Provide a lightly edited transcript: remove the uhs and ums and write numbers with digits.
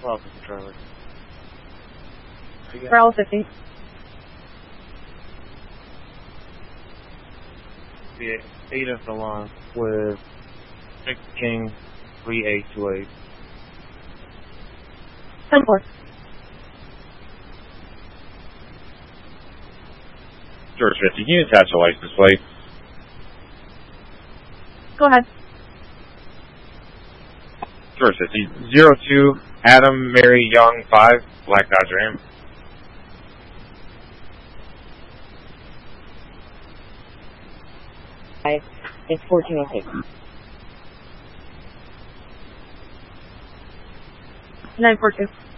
Welcome, Charlie. Corral 50. The 8 of the line with 6 King 3828. 10-4. George 50, can you attach a license plate? Go ahead. George 50, 02 Adam Mary Young 5, Black Dodge Ram. It's 1406. 942.